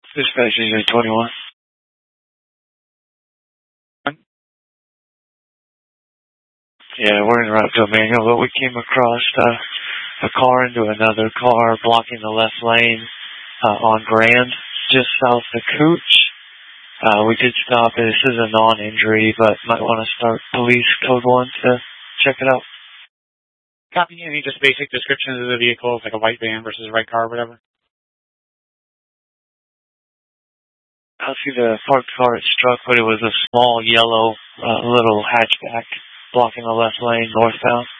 Dispatch usually 21. Yeah, we're in route to a manual, but we came across a car into another car blocking the left lane on Grand, just south of Cooch. We did stop it. This is a non-injury, but might want to start police code 1 to check it out. Copy. Any just basic descriptions of the vehicle, like a white van versus a red car or whatever? I see the parked car it struck, but it was a small yellow little hatchback blocking the left lane northbound.